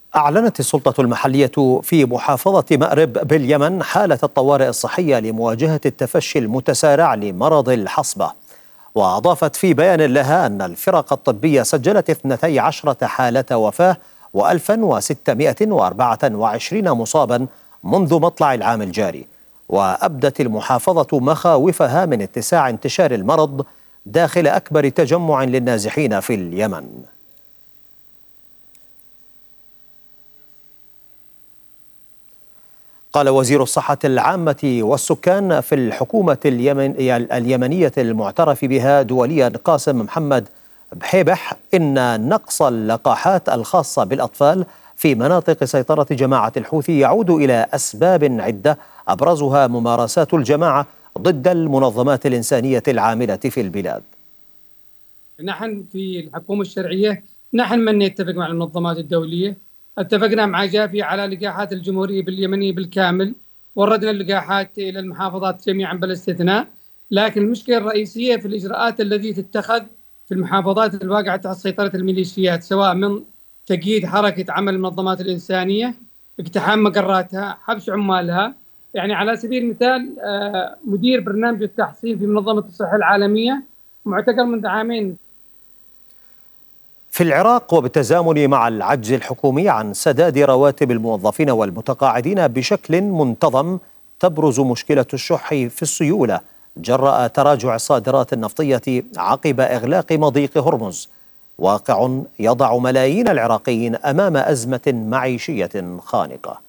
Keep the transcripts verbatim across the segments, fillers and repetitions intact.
أعلنت السلطة المحلية في محافظة مأرب باليمن حالة الطوارئ الصحية لمواجهة التفشي المتسارع لمرض الحصبة. وأضافت في بيان لها أن الفرق الطبية سجلت اثنتي عشرة حالة وفاة وألفا وستمائة وأربعة وعشرين مصابا منذ مطلع العام الجاري. وأبدت المحافظة مخاوفها من اتساع انتشار المرض داخل أكبر تجمع للنازحين في اليمن. قال وزير الصحة العامة والسكان في الحكومة اليمن اليمنية المعترف بها دوليا قاسم محمد بحيبح إن نقص اللقاحات الخاصة بالأطفال في مناطق سيطرة جماعة الحوثي يعود إلى أسباب عدة أبرزها ممارسات الجماعة ضد المنظمات الإنسانية العاملة في البلاد. نحن في الحكومة الشرعية نحن من نتفق مع المنظمات الدولية، اتفقنا مع جافي على لقاحات الجمهورية باليمنية بالكامل، وردنا اللقاحات إلى المحافظات جميعا بلا استثناء، لكن المشكلة الرئيسية في الإجراءات التي تتخذ في المحافظات الواقعة تحت سيطرة الميليشيات، سواء من تقييد حركة عمل المنظمات الإنسانية، اقتحام مقراتها، حبس عمالها. يعني على سبيل المثال مدير برنامج التحصين في منظمة الصحة العالمية معتقل منذ عامين. في العراق وبالتزامن مع العجز الحكومي عن سداد رواتب الموظفين والمتقاعدين بشكل منتظم، تبرز مشكلة الشح في السيولة جراء تراجع الصادرات النفطية عقب إغلاق مضيق هرمز، واقع يضع ملايين العراقيين أمام أزمة معيشية خانقة.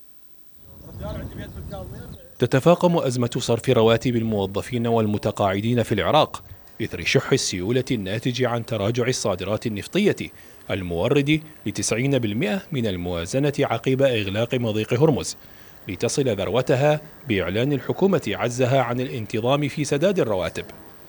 تتفاقم أزمة صرف رواتب الموظفين والمتقاعدين في العراق إثر شح السيولة الناتج عن تراجع الصادرات النفطية المورد لتسعين بالمئة من الموازنة عقب إغلاق مضيق هرمز، لتصل ذروتها بإعلان الحكومة عجزها عن الانتظام في سداد الرواتب.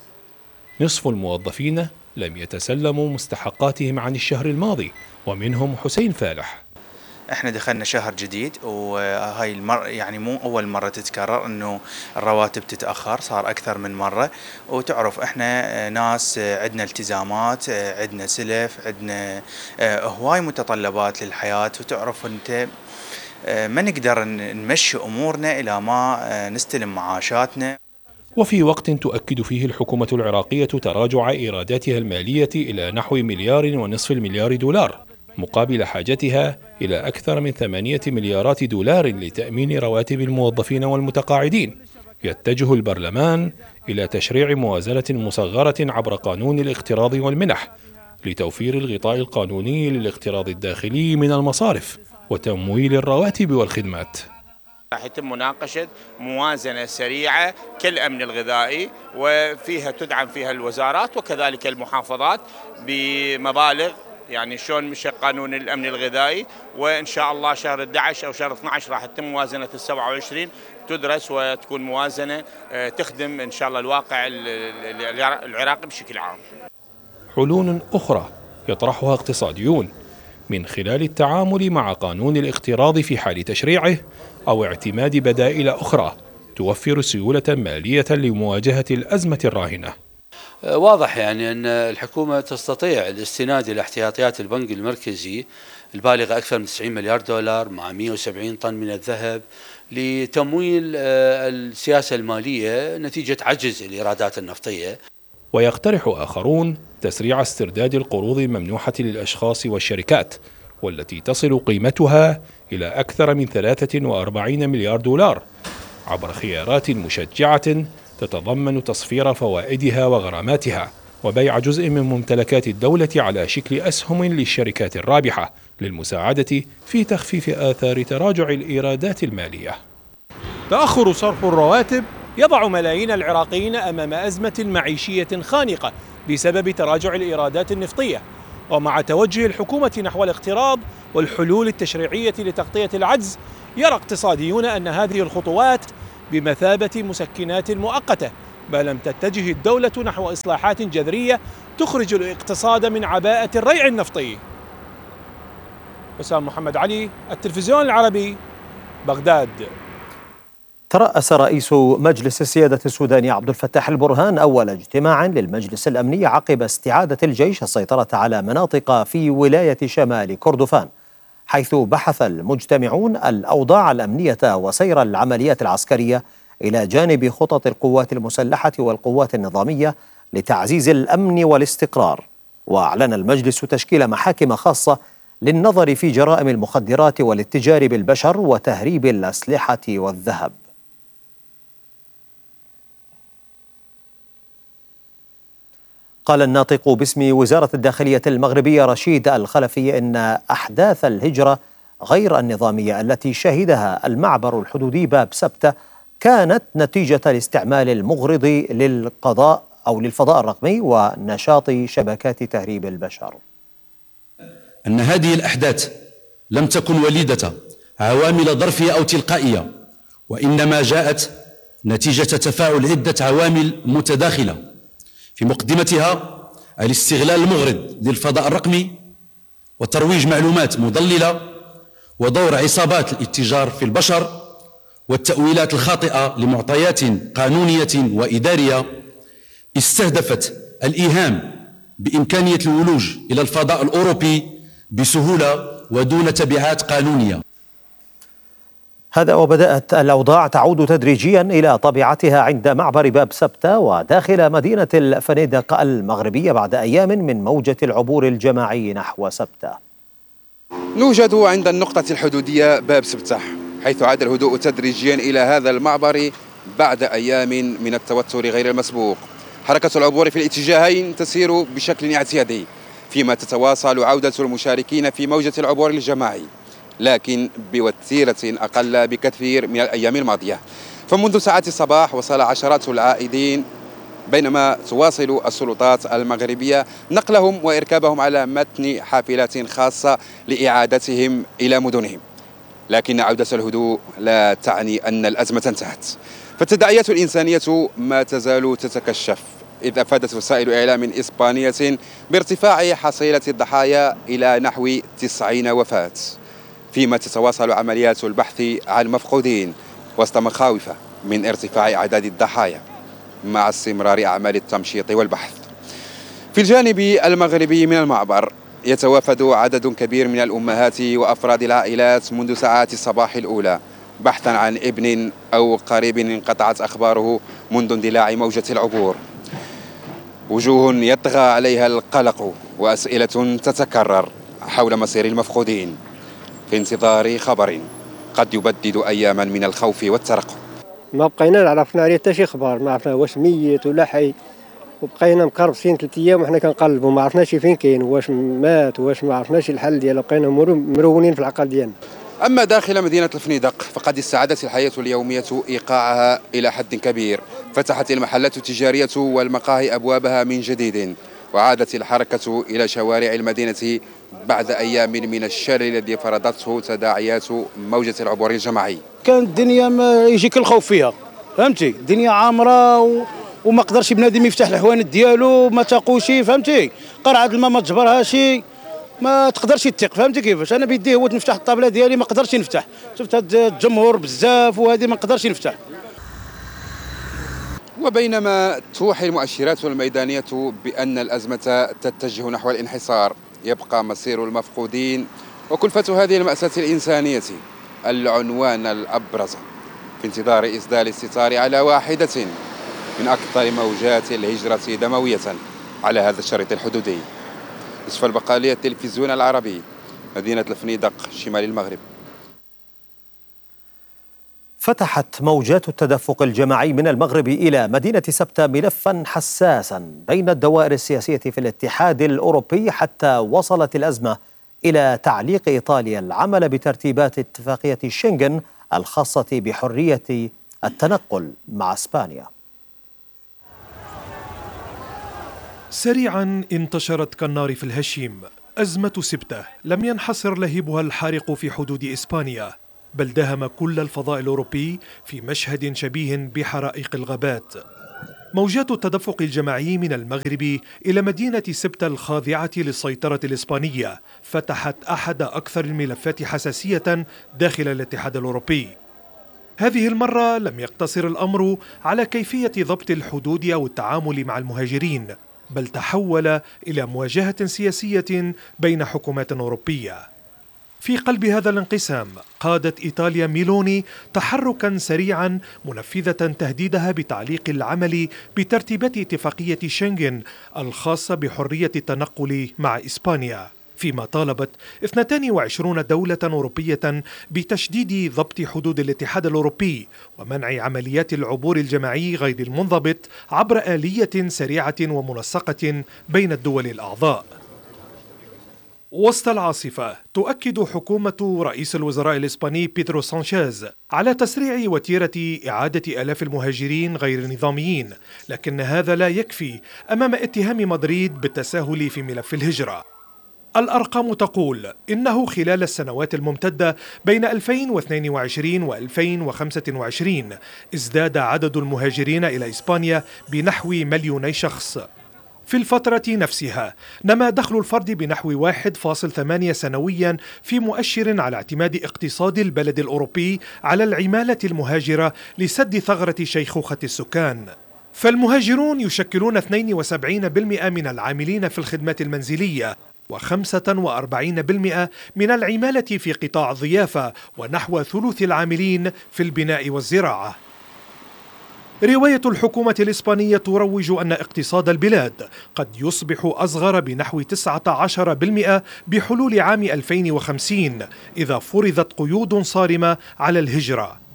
نصف الموظفين لم يتسلموا مستحقاتهم عن الشهر الماضي، ومنهم حسين فالح. احنا دخلنا شهر جديد، وهاي المرة يعني مو اول مرة تتكرر انه الرواتب تتأخر، صار اكثر من مرة. وتعرف احنا ناس عندنا التزامات، عندنا سلف، عندنا هواي متطلبات للحياة، وتعرف انت ما نقدر نمشي امورنا الى ما نستلم معاشاتنا. وفي وقت تؤكد فيه الحكومة العراقية تراجع ايراداتها المالية الى نحو مليار ونصف المليار دولار، مقابل حاجتها إلى أكثر من ثمانية مليارات دولار لتأمين رواتب الموظفين والمتقاعدين، يتجه البرلمان إلى تشريع موازنة مصغرة عبر قانون الاقتراض والمنح لتوفير الغطاء القانوني للاقتراض الداخلي من المصارف وتمويل الرواتب والخدمات. راح يتم مناقشة موازنة سريعة كالأمن الغذائي، وفيها تدعم فيها الوزارات وكذلك المحافظات بمبالغ، يعني شلون مشى قانون الامن الغذائي. وان شاء الله شهر احد عشر او شهر اثني عشر راح تتم موازنه ال سبعة وعشرين تدرس وتكون موازنه تخدم ان شاء الله الواقع العراقي بشكل عام. حلول اخرى يطرحها اقتصاديون من خلال التعامل مع قانون الاقتراض في حال تشريعه، او اعتماد بدائل اخرى توفر سيوله ماليه لمواجهه الازمه الراهنه. واضح يعني أن الحكومة تستطيع الاستناد إلى احتياطيات البنك المركزي البالغة أكثر من تسعين مليار دولار مع مئة وسبعين طن من الذهب لتمويل السياسة المالية نتيجة عجز الإيرادات النفطية. ويقترح آخرون تسريع استرداد القروض الممنوحة للأشخاص والشركات، والتي تصل قيمتها إلى أكثر من ثلاثة وأربعين مليار دولار، عبر خيارات مشجعة تتضمن تصفير فوائدها وغراماتها، وبيع جزء من ممتلكات الدولة على شكل أسهم للشركات الرابحة للمساعدة في تخفيف آثار تراجع الإيرادات المالية. تأخر صرف الرواتب يضع ملايين العراقيين أمام أزمة معيشية خانقة بسبب تراجع الإيرادات النفطية، ومع توجه الحكومة نحو الاقتراض والحلول التشريعية لتغطية العجز، يرى اقتصاديون أن هذه الخطوات بمثابة مسكنات مؤقتة، ما لم تتجه الدولة نحو إصلاحات جذرية تخرج الاقتصاد من عباءة الريع النفطي. حسام محمد علي، التلفزيون العربي، بغداد. ترأس رئيس مجلس السيادة السوداني عبد الفتاح البرهان أول اجتماع للمجلس الأمني عقب استعادة الجيش السيطرة على مناطق في ولاية شمال كردفان. حيث بحث المجتمعون الأوضاع الأمنية وسير العمليات العسكرية إلى جانب خطط القوات المسلحة والقوات النظامية لتعزيز الأمن والاستقرار. وأعلن المجلس تشكيل محاكم خاصة للنظر في جرائم المخدرات والاتجار بالبشر وتهريب الأسلحة والذهب. قال الناطق باسم وزارة الداخلية المغربية رشيد الخلفي إن أحداث الهجرة غير النظامية التي شهدها المعبر الحدودي باب سبتة كانت نتيجة الاستعمال المغرض للقضاء أو للفضاء الرقمي ونشاط شبكات تهريب البشر. أن هذه الأحداث لم تكن وليدة عوامل ظرفية أو تلقائية، وإنما جاءت نتيجة تفاعل عدة عوامل متداخلة، في مقدمتها الاستغلال المغرض للفضاء الرقمي وترويج معلومات مضللة ودور عصابات الاتجار في البشر والتأويلات الخاطئة لمعطيات قانونية وإدارية استهدفت الإيهام بإمكانية الولوج إلى الفضاء الأوروبي بسهولة ودون تبعات قانونية. هذا وبدأت الأوضاع تعود تدريجيا إلى طبيعتها عند معبر باب سبتة وداخل مدينة الفنيدق المغربية بعد أيام من موجة العبور الجماعي نحو سبتة. نوجد عند النقطة الحدودية باب سبتة، حيث عاد الهدوء تدريجيا إلى هذا المعبر بعد أيام من التوتر غير المسبوق. حركة العبور في الاتجاهين تسير بشكل اعتيادي، فيما تتواصل عودة المشاركين في موجة العبور الجماعي، لكن بوتيرة أقل بكثير من الأيام الماضية. فمنذ ساعات الصباح وصل عشرات العائدين، بينما تواصل السلطات المغربية نقلهم وإركابهم على متن حافلات خاصة لإعادتهم إلى مدنهم. لكن عودة الهدوء لا تعني أن الأزمة انتهت، فالتداعيات الإنسانية ما تزال تتكشف، إذ أفادت وسائل إعلام إسبانية بارتفاع حصيلة الضحايا إلى نحو تسعين وفاة، فيما تتواصل عمليات البحث عن مفقودين وسط مخاوف من ارتفاع أعداد الضحايا مع استمرار أعمال التمشيط والبحث. في الجانب المغربي من المعبر يتوافد عدد كبير من الأمهات وأفراد العائلات منذ ساعات الصباح الأولى بحثا عن ابن أو قريب انقطعت أخباره منذ اندلاع موجة العبور. وجوه يطغى عليها القلق وأسئلة تتكرر حول مصير المفقودين في انتظار خبر قد يبدد أياما من الخوف والترقب. ما بقينا عرفنا عليه حتى شي خبر، ما عرفنا واش ميت ولا حي، وبقينا مكربسين ثلاث ايام وحنا كنقلبوا، ما عرفناش فين كاين، واش مات واش ما عرفناش الحل ديالو، بقينا مرونين في العقل ديالنا. أما داخل مدينة الفنيدق فقد استعادت الحياة اليومية إيقاعها إلى حد كبير، فتحت المحلات التجارية والمقاهي أبوابها من جديد، وعادت الحركة إلى شوارع المدينة بعد أيام من الشر الذي فرضته تداعيات موجة العبور الجماعي. كانت الدنيا ما يجيك الخوف فيها، فهمتي، الدنيا عامرة و... وما قدرش بنادم يفتح الحوانت ديالو، ما تاقوشي، فهمتي، قرعة الماء ما تجبرهاش، ما تقدرش تثق، فهمتي كيفاش. انا بيدي هو نفتح الطابله ديالي ما قدرش نفتح، شفت هذا الجمهور بزاف وهذه ما قدرش نفتح. وبينما توحي المؤشرات الميدانيه بان الازمه تتجه نحو الانحسار، يبقى مصير المفقودين وكلفة هذه المأساة الإنسانية العنوان الأبرز في انتظار إسدال الستار على واحدة من أكثر موجات الهجرة دموية على هذا الشريط الحدودي. يوسف البقالي، التلفزيون العربي، مدينة الفنيدق، شمال المغرب. فتحت موجات التدفق الجماعي من المغرب إلى مدينة سبتة ملفا حساسا بين الدوائر السياسية في الاتحاد الأوروبي، حتى وصلت الأزمة إلى تعليق إيطاليا العمل بترتيبات اتفاقية شنغن الخاصة بحرية التنقل مع إسبانيا. سريعا انتشرت كالنار في الهشيم أزمة سبتة. لم ينحصر لهيبها الحارق في حدود إسبانيا، بل دهم كل الفضاء الأوروبي في مشهد شبيه بحرائق الغابات. موجات التدفق الجماعي من المغرب إلى مدينة سبتة الخاضعة للسيطرة الإسبانية فتحت أحد أكثر الملفات حساسية داخل الاتحاد الأوروبي. هذه المرة لم يقتصر الأمر على كيفية ضبط الحدود أو التعامل مع المهاجرين، بل تحول إلى مواجهة سياسية بين حكومات أوروبية. في قلب هذا الانقسام قادت إيطاليا ميلوني تحركا سريعا منفذة تهديدها بتعليق العمل بترتيبات اتفاقية شنغن الخاصة بحرية التنقل مع إسبانيا، فيما طالبت اثنتين وعشرين دولة أوروبية بتشديد ضبط حدود الاتحاد الأوروبي ومنع عمليات العبور الجماعي غير المنضبط عبر آلية سريعة ومنسقة بين الدول الأعضاء. وسط العاصفة تؤكد حكومة رئيس الوزراء الإسباني بيدرو سانشيز على تسريع وتيرة إعادة آلاف المهاجرين غير النظاميين، لكن هذا لا يكفي أمام اتهام مدريد بالتساهل في ملف الهجرة. الأرقام تقول إنه خلال السنوات الممتدة بين ألفين واثنين وعشرين وألفين وخمسة وعشرين ازداد عدد المهاجرين إلى إسبانيا بنحو مليوني شخص. في الفترة نفسها نما دخل الفرد بنحو واحد فاصلة ثمانية سنويا، في مؤشر على اعتماد اقتصاد البلد الأوروبي على العمالة المهاجرة لسد ثغرة شيخوخة السكان. فالمهاجرون يشكلون اثنين وسبعين بالمئة من العاملين في الخدمات المنزلية وخمسة وأربعين بالمئة من العمالة في قطاع الضيافة ونحو ثلث العاملين في البناء والزراعة. رواية الحكومة الإسبانية تروج أن اقتصاد البلاد قد يصبح أصغر بنحو تسعة عشر بالمئة بحلول عام ألفين وخمسين إذا فرضت قيود صارمة على الهجرة.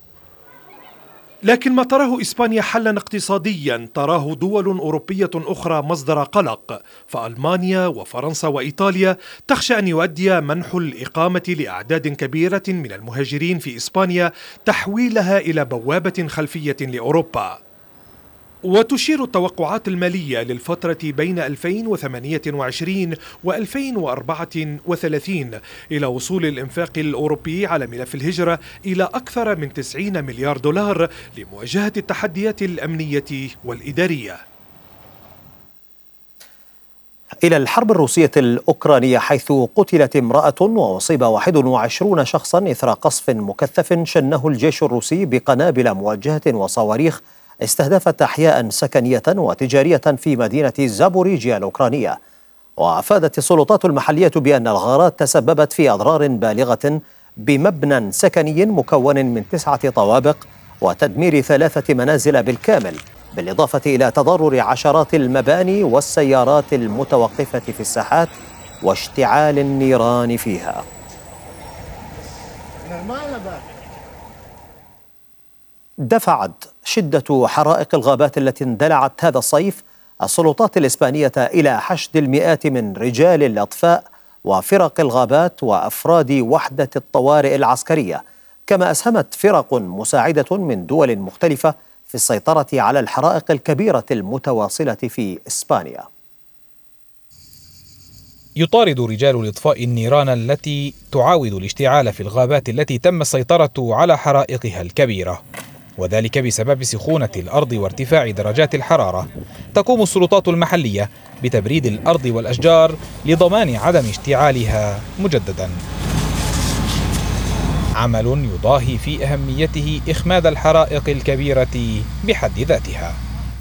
لكن ما تراه إسبانيا حلا اقتصاديا تراه دول أوروبية أخرى مصدر قلق، فألمانيا وفرنسا وإيطاليا تخشى أن يؤدي منح الإقامة لأعداد كبيرة من المهاجرين في إسبانيا تحويلها إلى بوابة خلفية لأوروبا. وتشير التوقعات المالية للفترة بين ألفين وثمانية وعشرين وألفين وأربعة وثلاثين إلى وصول الإنفاق الأوروبي على ملف الهجرة إلى أكثر من تسعين مليار دولار لمواجهة التحديات الأمنية والإدارية. إلى الحرب الروسية الأوكرانية، حيث قتلت امرأة وأصيب واحد وعشرين شخصا إثر قصف مكثف شنه الجيش الروسي بقنابل موجهة وصواريخ استهدفت أحياء سكنية وتجارية في مدينة زابوريجيا الأوكرانية. وأفادت السلطات المحلية بأن الغارات تسببت في أضرار بالغة بمبنى سكني مكون من تسعة طوابق وتدمير ثلاثة منازل بالكامل، بالإضافة إلى تضرر عشرات المباني والسيارات المتوقفة في الساحات واشتعال النيران فيها. دفعت شدة حرائق الغابات التي اندلعت هذا الصيف السلطات الإسبانية إلى حشد المئات من رجال الأطفاء وفرق الغابات وأفراد وحدة الطوارئ العسكرية، كما أسهمت فرق مساعدة من دول مختلفة في السيطرة على الحرائق الكبيرة المتواصلة في إسبانيا. يطارد رجال الإطفاء النيران التي تعاود الاشتعال في الغابات التي تم السيطرة على حرائقها الكبيرة، وذلك بسبب سخونة الأرض وارتفاع درجات الحرارة. تقوم السلطات المحلية بتبريد الأرض والأشجار لضمان عدم اشتعالها مجددا، عمل يضاهي في أهميته إخماد الحرائق الكبيرة بحد ذاتها.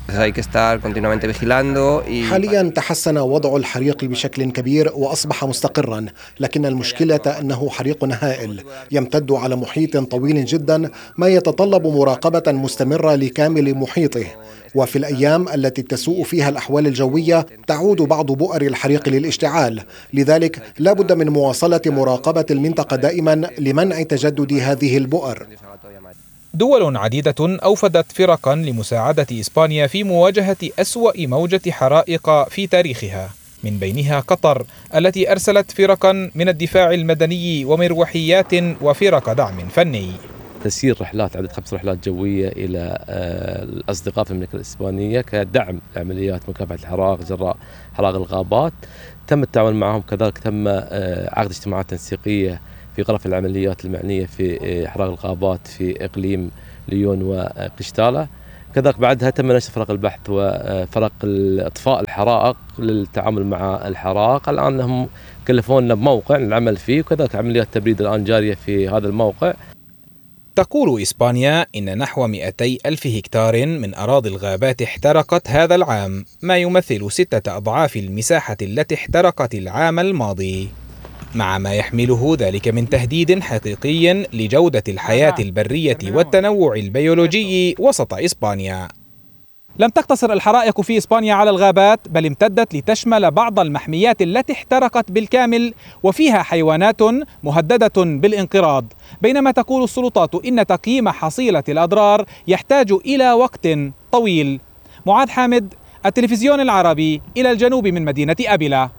حاليا تحسن وضع الحريق بشكل كبير وأصبح مستقرا، لكن المشكلة أنه حريق هائل يمتد على محيط طويل جدا، ما يتطلب مراقبة مستمرة لكامل محيطه. وفي الأيام التي تسوء فيها الأحوال الجوية تعود بعض بؤر الحريق للاشتعال، لذلك لا بد من مواصلة مراقبة المنطقة دائما لمنع تجدد هذه البؤر. دول عديدة أوفدت فرقا لمساعدة إسبانيا في مواجهة أسوأ موجة حرائق في تاريخها، من بينها قطر التي أرسلت فرقا من الدفاع المدني ومروحيات وفرق دعم فني. تسيير رحلات عدد خمس رحلات جوية إلى الأصدقاء في المملكة الإسبانية كدعم لعمليات مكافحة الحرائق جراء حرائق الغابات. تم التعاون معهم، كذلك تم عقد اجتماعات تنسيقية في غرف العمليات المعنية في حرائق الغابات في إقليم ليون وقشتالة. كذلك بعدها تم نشر فرق البحث وفرق إطفاء الحرائق للتعامل مع الحرائق. الآن هم كلفونا بموقع العمل فيه، وكذلك عمليات تبريد الآن جارية في هذا الموقع. تقول إسبانيا إن نحو مئتي ألف هكتار من أراضي الغابات احترقت هذا العام، ما يمثل ستة أضعاف المساحة التي احترقت العام الماضي. مع ما يحمله ذلك من تهديد حقيقي لجودة الحياة البرية والتنوع البيولوجي وسط إسبانيا. لم تقتصر الحرائق في إسبانيا على الغابات، بل امتدت لتشمل بعض المحميات التي احترقت بالكامل وفيها حيوانات مهددة بالانقراض، بينما تقول السلطات إن تقييم حصيلة الأضرار يحتاج إلى وقت طويل. معاذ حامد، التلفزيون العربي، إلى الجنوب من مدينة أبيلا.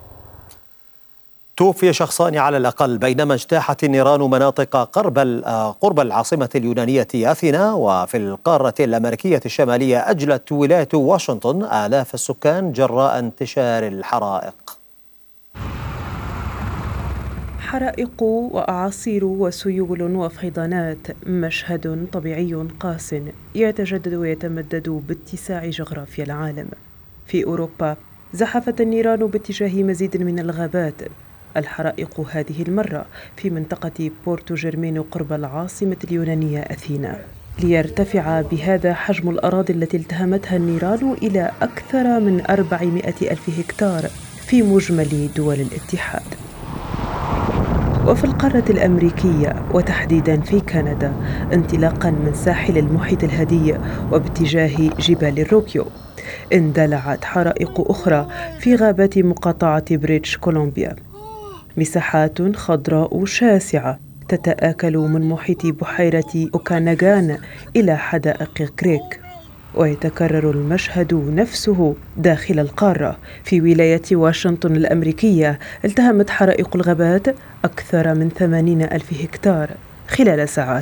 توفي شخصان على الأقل بينما اجتاحت النيران مناطق قرب قرب العاصمة اليونانية أثينا. وفي القارة الأمريكية الشمالية أجلت ولاية واشنطن آلاف السكان جراء انتشار الحرائق. حرائق وأعاصير وسيول وفيضانات، مشهد طبيعي قاس يتجدد ويتمدد باتساع جغرافيا العالم. في أوروبا زحفت النيران باتجاه مزيد من الغابات. الحرائق هذه المرة في منطقة بورتو جيرمينو قرب العاصمة اليونانية أثينا، ليرتفع بهذا حجم الأراضي التي التهمتها النيران إلى أكثر من أربعمائة ألف هكتار في مجمل دول الاتحاد. وفي القارة الأمريكية وتحديدا في كندا، انطلاقا من ساحل المحيط الهادي وباتجاه جبال الروكيو، اندلعت حرائق أخرى في غابات مقاطعة بريتش كولومبيا. مساحات خضراء شاسعة تتآكل من محيط بحيرة أوكاناغان إلى حدائق كريك. ويتكرر المشهد نفسه داخل القارة. في ولاية واشنطن الأمريكية التهمت حرائق الغابات أكثر من ثمانين ألف هكتار خلال ساعات.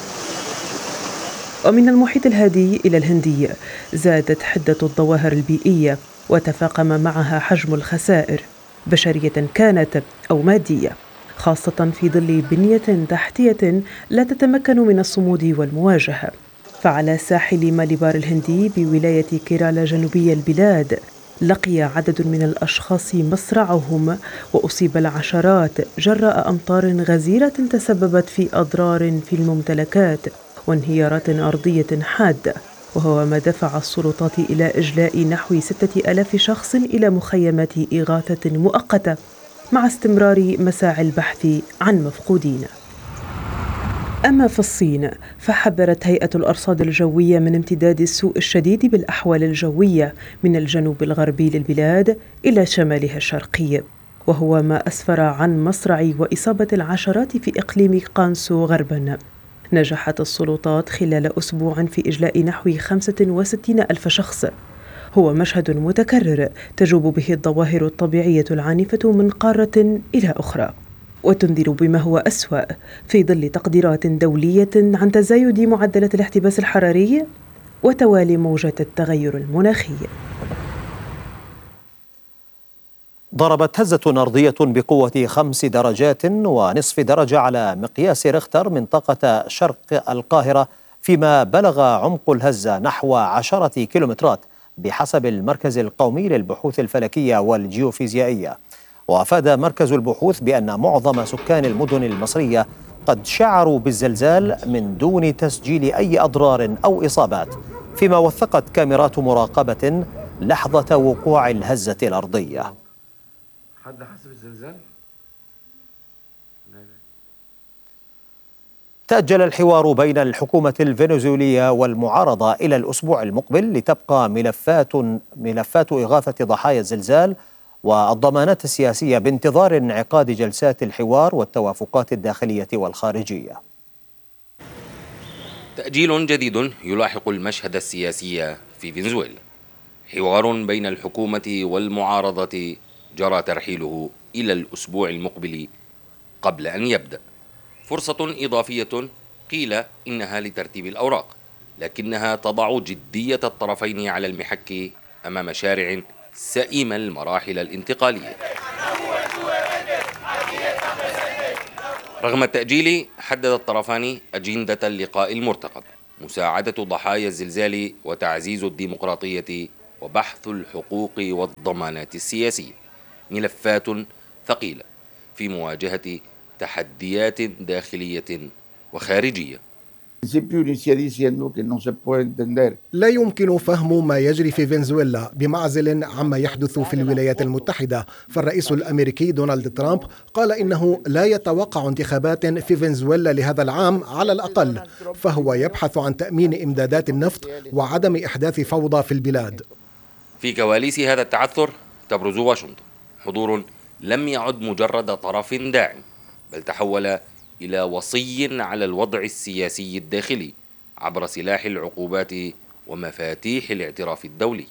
ومن المحيط الهادي إلى الهندي زادت حدة الظواهر البيئية وتفاقم معها حجم الخسائر، بشرية كانت أو مادية، خاصة في ظل بنية تحتية لا تتمكن من الصمود والمواجهة. فعلى ساحل ماليبار الهندي بولاية كيرالا جنوبي البلاد لقي عدد من الأشخاص مصرعهم وأصيب العشرات جراء أمطار غزيرة تسببت في أضرار في الممتلكات وانهيارات أرضية حادة، وهو ما دفع السلطات إلى إجلاء نحو ستة ألاف شخص إلى مخيمات إغاثة مؤقتة مع استمرار مساعي البحث عن مفقودين. أما في الصين فحذرت هيئة الأرصاد الجوية من امتداد السوء الشديد بالأحوال الجوية من الجنوب الغربي للبلاد إلى شمالها الشرقي، وهو ما أسفر عن مصرع وإصابة العشرات في إقليم قانسو غرباً. نجحت السلطات خلال أسبوع في إجلاء نحو خمسة وستين ألف شخص. هو مشهد متكرر تجوب به الظواهر الطبيعية العنيفة من قارة إلى أخرى، وتنذر بما هو أسوأ في ظل تقديرات دولية عن تزايد معدلات الاحتباس الحراري وتوالي موجة التغير المناخي. ضربت هزة أرضية بقوة خمس درجات ونصف درجة على مقياس ريختر منطقة شرق القاهرة، فيما بلغ عمق الهزة نحو عشرة كيلومترات بحسب المركز القومي للبحوث الفلكية والجيوفيزيائية. وأفاد مركز البحوث بأن معظم سكان المدن المصرية قد شعروا بالزلزال من دون تسجيل أي أضرار أو إصابات، فيما وثقت كاميرات مراقبة لحظة وقوع الهزة الأرضية. حد حسب الزلزال؟ تأجل الحوار بين الحكومة الفنزويلية والمعارضة إلى الأسبوع المقبل لتبقى ملفات ملفات إغاثة ضحايا الزلزال والضمانات السياسية بانتظار انعقاد جلسات الحوار والتوافقات الداخلية والخارجية. تأجيل جديد يلاحق المشهد السياسي في فنزويلا. حوار بين الحكومة والمعارضة جرى ترحيله إلى الأسبوع المقبل قبل أن يبدأ. فرصة إضافية قيل إنها لترتيب الأوراق، لكنها تضع جدية الطرفين على المحك أمام شارع سئيم المراحل الانتقالية. رغم التأجيل حدد الطرفان أجندة اللقاء المرتقب: مساعدة ضحايا الزلزال وتعزيز الديمقراطية وبحث الحقوق والضمانات السياسية، ملفات ثقيلة في مواجهة تحديات داخلية وخارجية. لا يمكن فهم ما يجري في فنزويلا بمعزل عما يحدث في الولايات المتحدة، فالرئيس الأمريكي دونالد ترامب قال إنه لا يتوقع انتخابات في فنزويلا لهذا العام على الأقل، فهو يبحث عن تأمين إمدادات النفط وعدم إحداث فوضى في البلاد. في كواليس هذا التعثر تبرز واشنطن، حضور لم يعد مجرد طرف داعم، بل تحول إلى وصي على الوضع السياسي الداخلي عبر سلاح العقوبات ومفاتيح الاعتراف الدولي.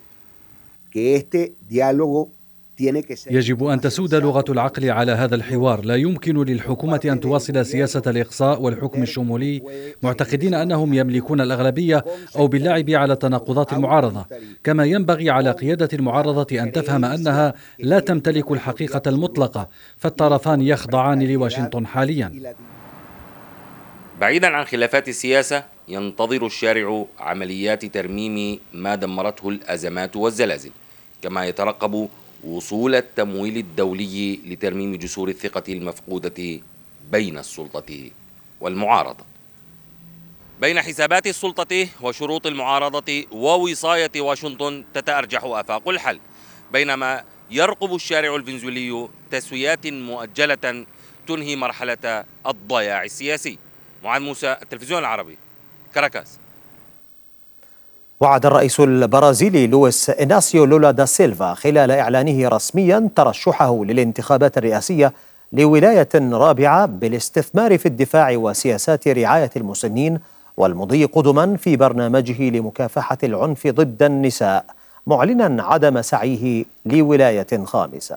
يجب أن تسود لغة العقل على هذا الحوار. لا يمكن للحكومة أن تواصل سياسة الإقصاء والحكم الشمولي معتقدين أنهم يملكون الأغلبية أو باللعب على تناقضات المعارضة، كما ينبغي على قيادة المعارضة أن تفهم أنها لا تمتلك الحقيقة المطلقة، فالطرفان يخضعان لواشنطن حاليا. بعيدا عن خلافات السياسة، ينتظر الشارع عمليات ترميم ما دمرته الأزمات والزلازل، كما يترقب وصول التمويل الدولي لترميم جسور الثقة المفقودة بين السلطة والمعارضة. بين حسابات السلطة وشروط المعارضة ووصاية واشنطن تتأرجح آفاق الحل، بينما يرقب الشارع الفنزويلي تسويات مؤجلة تنهي مرحلة الضياع السياسي. معاذ موسى، التلفزيون العربي، كاراكاس. وعد الرئيس البرازيلي لويس إناسيو لولا دا سيلفا خلال إعلانه رسميا ترشحه للانتخابات الرئاسية لولاية رابعة بالاستثمار في الدفاع وسياسات رعاية المسنين والمضي قدما في برنامجه لمكافحة العنف ضد النساء، معلنا عدم سعيه لولاية خامسة.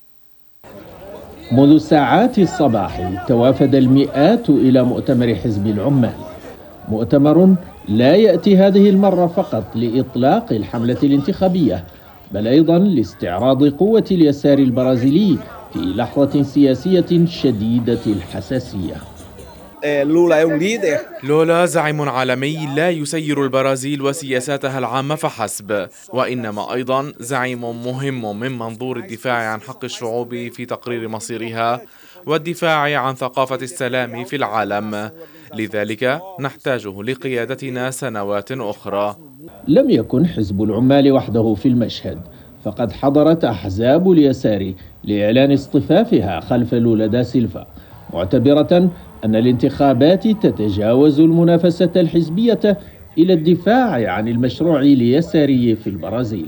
منذ ساعات الصباح توافد المئات إلى مؤتمر حزب العمال، مؤتمر لا يأتي هذه المرة فقط لإطلاق الحملة الانتخابية، بل أيضا لاستعراض قوة اليسار البرازيلي في لحظة سياسية شديدة الحساسية. لولا زعيم عالمي لا يسير البرازيل وسياساتها العامة فحسب، وإنما أيضا زعيم مهم من منظور الدفاع عن حق الشعوب في تقرير مصيرها والدفاع عن ثقافة السلام في العالم. لذلك نحتاجه لقيادتنا سنوات أخرى. لم يكن حزب العمال وحده في المشهد، فقد حضرت أحزاب اليسار لإعلان اصطفافها خلف لولا دا سيلفا، معتبرة أن الانتخابات تتجاوز المنافسة الحزبية إلى الدفاع عن المشروع اليساري في البرازيل.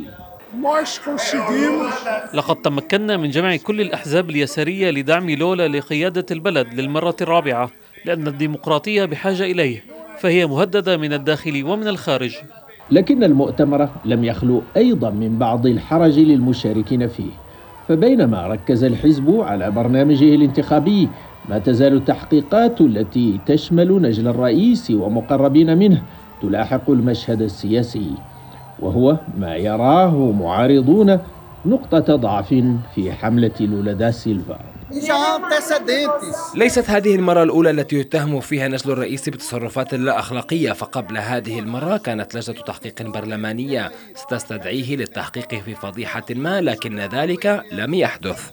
لقد تمكنا من جمع كل الأحزاب اليسارية لدعم لولا لقيادة البلد للمرة الرابعة، لأن الديمقراطية بحاجة إليه، فهي مهددة من الداخل ومن الخارج. لكن المؤتمر لم يخلو أيضا من بعض الحرج للمشاركين فيه، فبينما ركز الحزب على برنامجه الانتخابي، ما تزال التحقيقات التي تشمل نجل الرئيس ومقربين منه تلاحق المشهد السياسي، وهو ما يراه معارضون نقطة ضعف في حملة لولا دا سيلفا. ليست هذه المرة الأولى التي يتهم فيها نجل الرئيس بتصرفات لا أخلاقية، فقبل هذه المرة كانت لجنة تحقيق برلمانية ستستدعيه للتحقيق في فضيحة ما، لكن ذلك لم يحدث.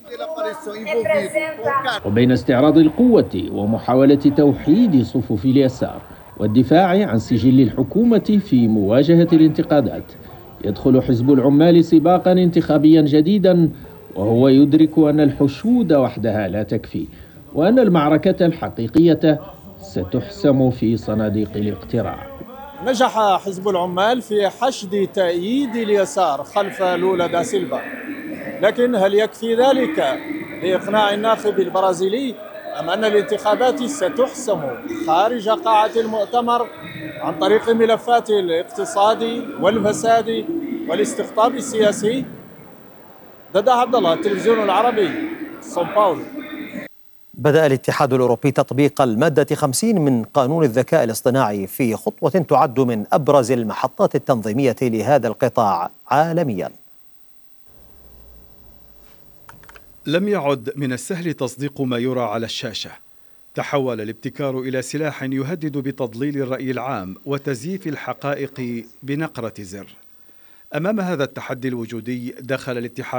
وبين استعراض القوة ومحاولة توحيد صفوف اليسار والدفاع عن سجل الحكومة في مواجهة الانتقادات، يدخل حزب العمال سباقا انتخابيا جديدا، وهو يدرك أن الحشود وحدها لا تكفي، وأن المعركة الحقيقية ستحسم في صناديق الاقتراع. نجح حزب العمال في حشد تأييد اليسار خلف لولا دا سيلفا، لكن هل يكفي ذلك لإقناع الناخب البرازيلي أم أن الانتخابات ستحسم خارج قاعة المؤتمر عن طريق ملفات الاقتصاد والفساد والاستقطاب السياسي؟ دادا عبد الله، التلفزيون العربي، ساو باولو. بدأ الاتحاد الأوروبي تطبيق المادة خمسين من قانون الذكاء الاصطناعي في خطوة تعد من أبرز المحطات التنظيمية لهذا القطاع عالميا. لم يعد من السهل تصديق ما يرى على الشاشة. تحول الابتكار إلى سلاح يهدد بتضليل الرأي العام وتزييف الحقائق بنقرة زر. أمام هذا التحدي الوجودي دخل الاتحاد